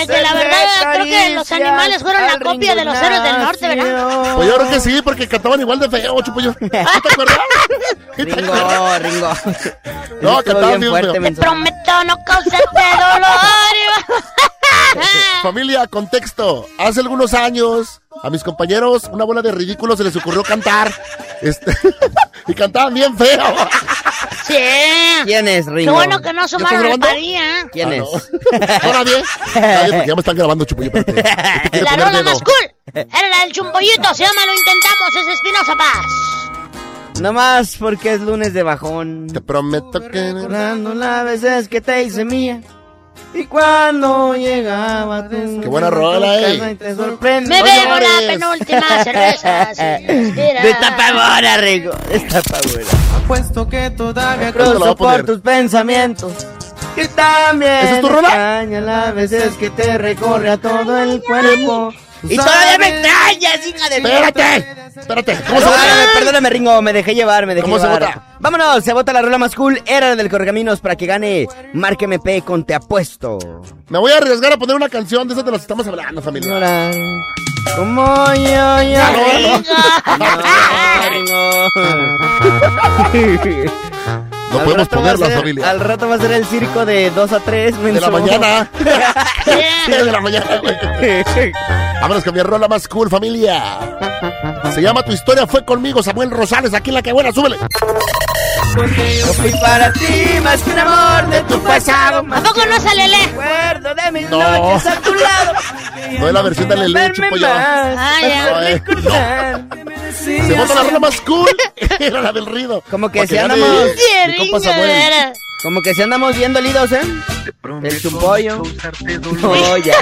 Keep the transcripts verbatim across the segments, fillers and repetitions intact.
que, que la verdad creo que los animales fueron la copia de los héroes del norte, ¿verdad? Pues yo creo que sí, porque cantaban igual de feo, Chupollo. ¿No te acuerdas? Ringo, Ringo. No, cantaban bien fuerte, feo. Te prometo no causarte dolor. Familia, contexto. Hace algunos años a mis compañeros una bola de ridículos se les ocurrió cantar. Este, y cantaban bien feo. Sí. ¿Quién es, Ringo? Qué bueno que no sumaron el Padilla. ¿Quién Ah, es? No. ¿No nadie? Nadie, porque ya me están grabando, Chupollo. espérate. Te quiero La poner rola dedo. más cool era la del Chumpollito. Se llama Lo Intentamos. Es Espinosa Paz. Nomás porque es lunes de bajón. Te prometo que... Recordando las veces que te hice mía. Y cuando llegaba tu... Qué buena rola, eh. Te sorprende. Me No bebo la llores. penúltima cerveza. sin respirar. Destapa ahora, Ringo. Destapa ahora. Apuesto que todavía ¿Cuándo te la voy a Cruzo por poner? tus pensamientos. Que también ¿Esa es tu rola? extraña las veces que te recorre a todo el cuerpo. Y todavía me extrañas, hija de... Espérate, espérate. ¿Cómo se Perdóname, vota? perdóname, Ringo, me dejé llevar, me dejé ¿Cómo se llevar. vota? Vámonos, se vota la rola más cool, era la del Correcaminos para que gane Marque M P con Te Apuesto. Me voy a arriesgar a poner una canción de esas de las que estamos hablando, familia. Hola. Como yo, yo. Ya, no, No, Ringo. No Al podemos rato va a ponerla, ser- familia. Al rato va a ser el circo de dos a tres, De la mañana. Sí. De la mañana, güey. Vámonos con mi rola más cool, familia. Se llama Tu historia fue conmigo, Samuel Rosales. Aquí en La Que Buena, súbele. Yo fui para ti más que un amor de tu pasado. ¿A poco no sale le? Recuerdo de mis No. noches a tu lado. No es la versión de Lele, Verme Chupo, ya. más, Ah, para ya. recordar. Se vota la rola más cool. Era la del Rido. Como que Pa' si gane andamos- mi compa Samuel. Era. Como que si andamos bien dolidos, ¿eh? El chumpollo. No, ya.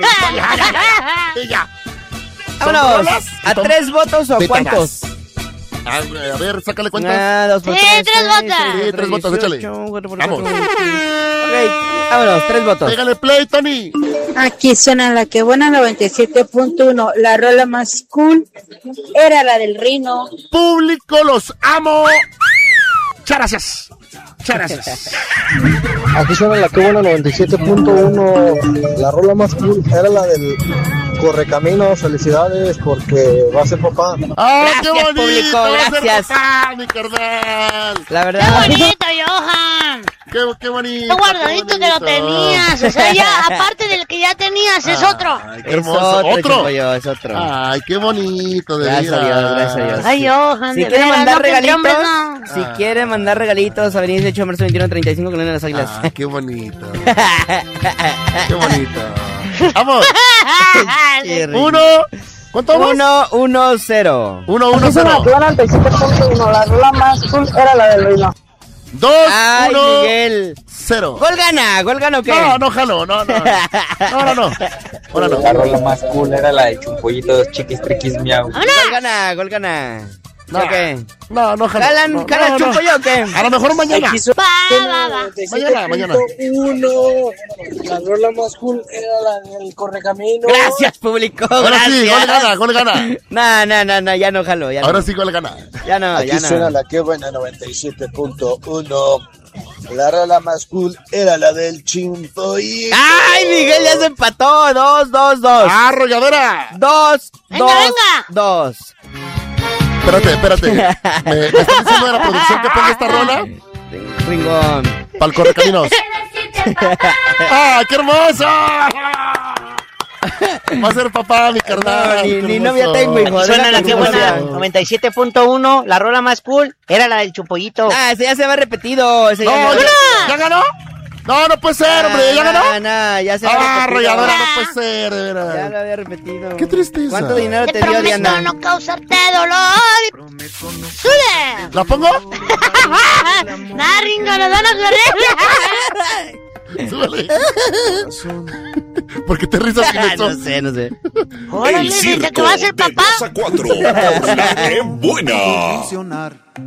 Y ya. Vámonos. rolas y ¿A son tres votos o betanas. cuántos? A ver, a ver, sácale cuentas. Ah, dos por Sí, tres, tres seis, votos. seis, Sí, tres votos, échale. dieciocho, cuatro por Vamos. cuatro. Ok, vámonos, tres votos. Pégale play, Tony. Aquí suena La Que Buena noventa y siete punto uno. La rola más cool era la del Rino. Público, los amo. Muchas gracias. Muchas gracias. Aquí suena La Que Buena noventa y siete punto uno. La rola más cool era la del Correcaminos. Felicidades porque va a ser papá. ¡Ah, qué Gracias, bonito! público, Va a ser gracias. papá, mi carnal. La ¡Qué verdad. bonito, Johan! Qué, qué bonito. ¡Qué guardadito qué que lo bonito. tenías! O sea, ya, aparte del que ya tenías, es otro. Ay, qué Es hermoso. otro, ¿Otro? chumpollo, es otro. Ay, qué bonito, de Gracias a veras. Dios, gracias a Dios. Ay, Johan, Si de quiere veras, mandar no, que entre regalitos, hombres no. si quiere mandar regalitos, Avenida dieciocho de marzo veintiuno treinta y cinco, Colonia de las Águilas. Ah, qué bonito. Qué bonito. Vamos. Qué rico. Uno. ¿Cuánto vamos? Uno, uno, cero. Uno, uno, Aquí suena cero. La Que Buena noventa y siete punto uno. La rola más cool era la del Rino. Dos, Ay, uno, Miguel. cero. ¿Gol gana? ¿Gol gana o qué? No, no, jalo, no, no. No, no, no. Ahora no. La rola más cool era la de Chumpollitos Chiquis Triquis Miau. Gol gana, gol gana. No, ¿O qué? no, no, jalo. ¿Calan, no, calan no, no. chumpollo o qué? A lo mejor mañana. Aquí suena Va, va, va. Mañana, mañana. uno. La rola más cool era la del Correcaminos. Gracias, público. Ahora sí, gol gracias. gana, gol gana. No, no, no, no, ya no jalo. Ya Ahora no. sí, gol gana. Ya no, Aquí ya suena no. La Que Buena noventa y siete punto uno. La rola más cool era la del Chimpollito. ¡Ay, Miguel ya se empató! Dos, dos, dos. ¡Ah, arrolladora! Dos, Venga, dos, venga. dos. Espérate, espérate. ¿Me, me estás diciendo de la producción que ponga esta rola? Ringón. Para el Correcaminos. ¡Ah, qué hermoso! Va a ser papá, mi carnal. No, ni- qué ni hermoso. novia tengo, hijo. Aquí suena La Que Buena Gracias. noventa y siete punto uno. La rola más cool era la del Chumpollito. Ah, ese ya se va repetido. Ese No, ya, ya, ¿ya ganó? No, no puede ser, hombre. ¿Ya ganó? No, no, ya se va ¡Ah, repetido. arrolladora! No puede ser, de Ya lo veras. había repetido. Qué tristeza. ¿Cuánto dinero Te te dio, prometo Diana? no causarte dolor. ¡Sube! ¿La pongo? ¡Nah, Ringo, nos van a correr! Súbele. ¿Por qué te risas con eso? No sé, no sé. Órale, dice que va a ser papá. dos a cuatro. La Que Buena.